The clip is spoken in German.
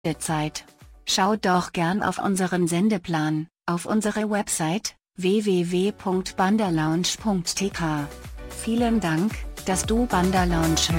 Zeit. Schau doch gern auf unseren Sendeplan, auf unsere Website, www.bandalounge.tk. Vielen Dank, dass du Bandalounge hörst.